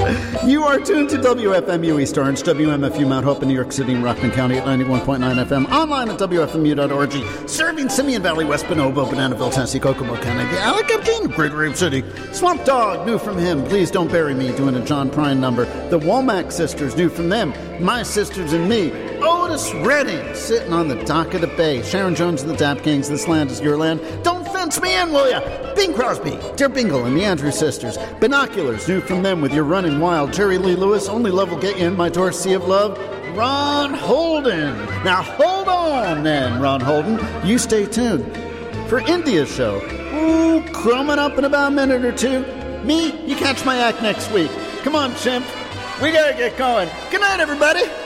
You are tuned to WFMU East Orange, WMFU Mount Hope in New York City and Rockland County at 91.9 FM, online at WFMU.org, serving Simeon Valley, West Bonobo, Bananaville, Tennessee, Kokomo County, Alacantine, Great Rape City, Swamp Dog, new from him, Please Don't Bury Me, doing a John Prine number, the Womack Sisters, new from them, My Sisters and Me, Otis Redding, sitting on the dock of the bay, Sharon Jones and the Dap Kings, This Land Is Your Land, Don't Fence Me In, Will Ya? Bing Crosby, Dear Bingle and the Andrews Sisters, Binoculars, new from them with You're Running Wild, Jerry Lee Lewis, Only Love Will Get You in, My Dorsey Sea of Love, Ron Holden. Now hold on then, Ron Holden, you stay tuned for India's show. Ooh, coming up in about a minute or two. Me, you catch my act next week. Come on, chimp. We gotta get going. Good night, everybody.